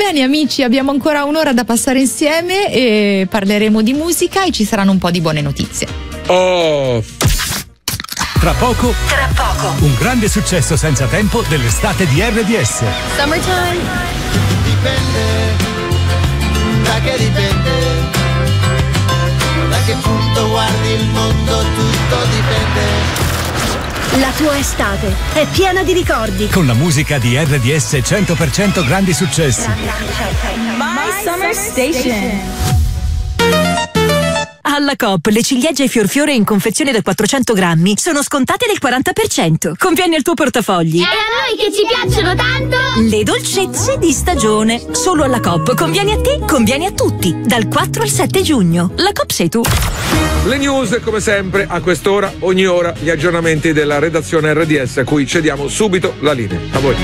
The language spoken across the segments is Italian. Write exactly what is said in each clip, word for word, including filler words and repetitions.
Bene amici, abbiamo ancora un'ora da passare insieme e parleremo di musica e ci saranno un po' di buone notizie. Oh! Tra poco, Tra poco, un grande successo senza tempo dell'estate di R D S. Summertime. Dipende, da che dipende, da che punto guardi il mondo, tutto dipende. La tua estate è piena di ricordi. Con la musica di R D S cento per cento grandi successi. My Summer Station. Alla Coop le ciliegie Fiorfiore in confezione da quattrocento grammi sono scontate del quaranta per cento. Conviene al tuo portafogli. E a noi che ci piacciono tanto! Le dolcezze di stagione. Solo alla Coop. Conviene a te, conviene a tutti. Dal quattro al sette giugno. La Coop sei tu. Le news, come sempre, a quest'ora, ogni ora, gli aggiornamenti della redazione R D S, a cui cediamo subito la linea. A voi.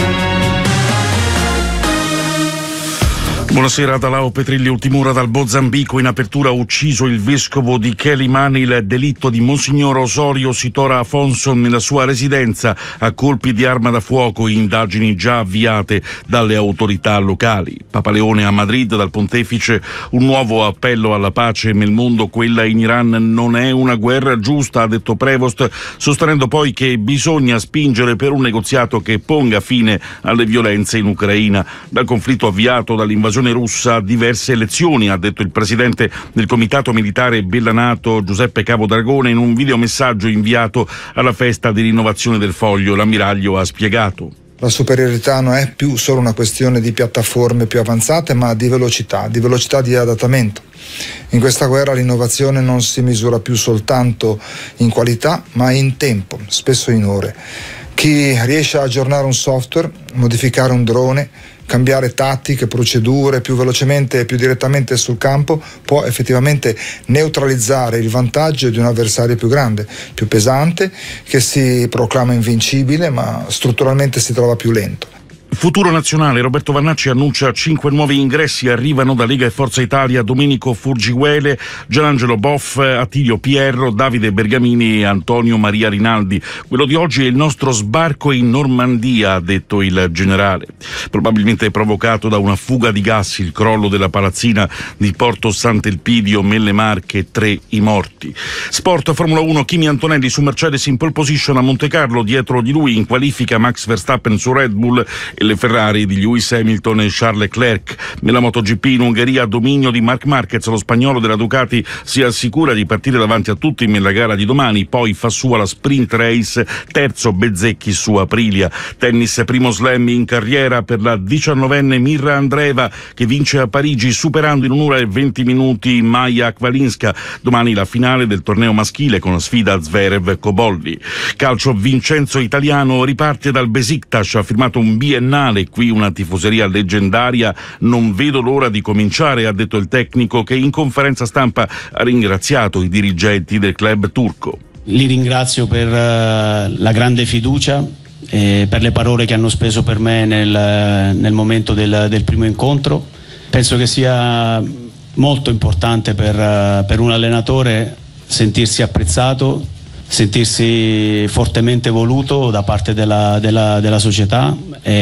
Buonasera da Lao Petrilli. Ultima ora dal Mozambico. In apertura ucciso il vescovo di Quelimane. Il delitto di Monsignor Osorio Sitora Afonso nella sua residenza a colpi di arma da fuoco. Indagini già avviate dalle autorità locali. Papa Leone a Madrid dal pontefice. Un nuovo appello alla pace nel mondo. Quella in Iran non è una guerra giusta, ha detto Prevost, sostenendo poi che bisogna spingere per un negoziato che ponga fine alle violenze in Ucraina. Dal conflitto avviato dall'invasione russa diverse lezioni, ha detto il presidente del comitato militare Bellanato Giuseppe Capodragone in un videomessaggio inviato alla festa di rinnovazione del Foglio. L'ammiraglio ha spiegato: la superiorità non è più solo una questione di piattaforme più avanzate, ma di velocità, di velocità di adattamento. In questa guerra l'innovazione non si misura più soltanto in qualità, ma in tempo, spesso in ore. Chi riesce a aggiornare un software, modificare un drone, cambiare tattiche, procedure più velocemente e più direttamente sul campo, può effettivamente neutralizzare il vantaggio di un avversario più grande, più pesante, che si proclama invincibile ma strutturalmente si trova più lento. Futuro nazionale. Roberto Vannacci annuncia cinque nuovi ingressi, arrivano da Lega e Forza Italia: Domenico Furgiuele, Gianangelo Boff, Attilio Pierro, Davide Bergamini e Antonio Maria Rinaldi. Quello di oggi è il nostro sbarco in Normandia, ha detto il generale, probabilmente provocato da una fuga di gas, il crollo della palazzina di Porto Sant'Elpidio, Melle Marche, tre i morti. Sport, Formula uno, Kimi Antonelli su Mercedes in pole position a Monte Carlo, dietro di lui in qualifica Max Verstappen su Red Bull e le Ferrari di Lewis Hamilton e Charles Leclerc. Nella MotoGP in Ungheria, dominio di Marc Marquez, lo spagnolo della Ducati si assicura di partire davanti a tutti nella gara di domani, poi fa sua la sprint race, terzo Bezzecchi su Aprilia. Tennis, primo slam in carriera per la diciannovenne Mirra Andreeva, che vince a Parigi superando in un'ora e venti minuti Maja Akvalinska. Domani la finale del torneo maschile con sfida Zverev-Cobolli. Calcio, Vincenzo Italiano riparte dal Besiktas, ha firmato un biennale, qui una tifoseria leggendaria. Non vedo l'ora di cominciare, ha detto il tecnico, che in conferenza stampa ha ringraziato i dirigenti del club turco. Li ringrazio per uh, la grande fiducia e per le parole che hanno speso per me nel, nel momento del, del primo incontro. Penso che sia molto importante per, uh, per un allenatore sentirsi apprezzato, sentirsi fortemente voluto da parte della, della, della società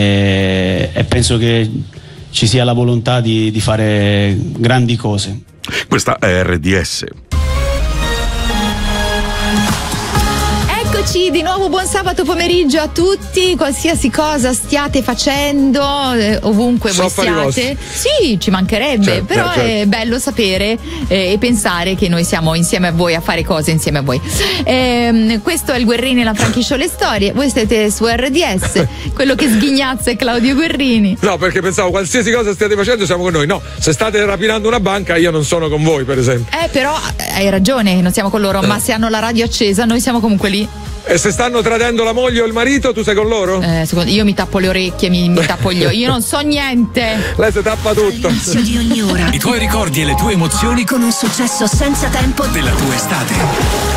e, e penso che ci sia la volontà di, di fare grandi cose. Questa è R D S. Eccoci di nuovo, buon sabato pomeriggio a tutti, qualsiasi cosa stiate facendo, eh, ovunque voi siate. Sì, ci mancherebbe, certo, però certo. È bello sapere eh, e pensare che noi siamo insieme a voi a fare cose insieme a voi. Eh, questo è il Guerrini e la Franchi Show, le storie. Voi siete su R D S, quello che sghignazza è Claudio Guerrini. No, perché pensavo qualsiasi cosa stiate facendo siamo con noi. No, se state rapinando una banca io non sono con voi, per esempio. Eh, però hai ragione, non siamo con loro, ma se hanno la radio accesa noi siamo comunque lì. E se stanno tradendo la moglie o il marito, tu sei con loro? Eh, secondo, io mi tappo le orecchie, mi, mi tappo gli occhi, io non so niente. Lei si tappa tutto. All'inizio di ogni ora. I tuoi ricordi e le tue emozioni Con un successo senza tempo della tua estate.